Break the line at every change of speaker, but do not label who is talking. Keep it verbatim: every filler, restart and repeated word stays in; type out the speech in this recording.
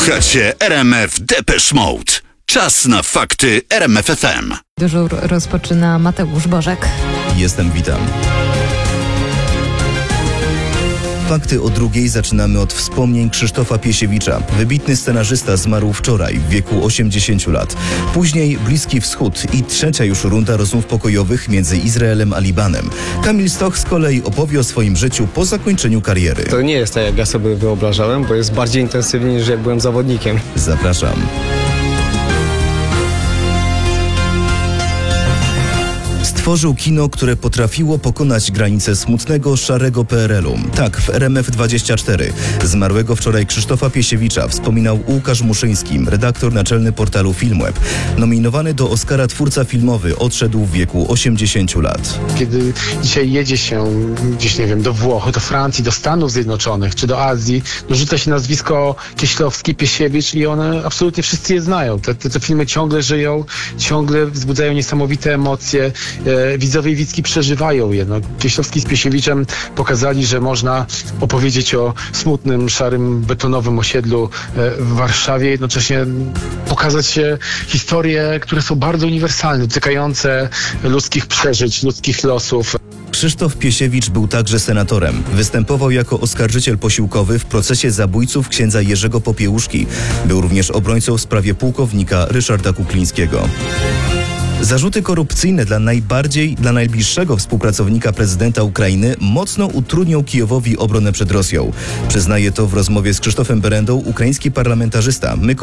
Słuchacie R M F Depeche Mode. Czas na fakty R M F F M.
Dyżur rozpoczyna Mateusz Bożek.
Jestem, witam. Fakty o drugiej zaczynamy od wspomnień Krzysztofa Piesiewicza. Wybitny scenarzysta zmarł wczoraj w wieku osiemdziesięciu lat. Później Bliski Wschód i trzecia już runda rozmów pokojowych między Izraelem a Libanem. Kamil Stoch z kolei opowie o swoim życiu po zakończeniu kariery.
To nie jest tak, jak ja sobie wyobrażałem, bo jest bardziej intensywnie niż jak byłem zawodnikiem.
Zapraszam. Stworzył kino, które potrafiło pokonać granice smutnego, szarego P R L u. Tak, w R M F dwadzieścia cztery zmarłego wczoraj Krzysztofa Piesiewicza wspominał Łukasz Muszyński, redaktor naczelny portalu Filmweb. Nominowany do Oscara twórca filmowy odszedł w wieku osiemdziesięciu lat.
Kiedy dzisiaj jedzie się gdzieś, nie wiem, do Włoch, do Francji, do Stanów Zjednoczonych czy do Azji, no rzuca się nazwisko Kieślowski, Piesiewicz i one absolutnie wszyscy je znają. Te, te, te filmy ciągle żyją, ciągle wzbudzają niesamowite emocje. E, widzowie i widzki przeżywają je. No, Kieślowski z Piesiewiczem pokazali, że można opowiedzieć o smutnym, szarym, betonowym osiedlu e, w Warszawie, jednocześnie pokazać e, historie, które są bardzo uniwersalne, dotykające ludzkich przeżyć, ludzkich losów.
Krzysztof Piesiewicz był także senatorem. Występował jako oskarżyciel posiłkowy w procesie zabójców księdza Jerzego Popiełuszki. Był również obrońcą w sprawie pułkownika Ryszarda Kuklińskiego. Zarzuty korupcyjne dla najbardziej, dla najbliższego współpracownika prezydenta Ukrainy mocno utrudnią Kijowowi obronę przed Rosją. Przyznaje to w rozmowie z Krzysztofem Berendą ukraiński parlamentarzysta. My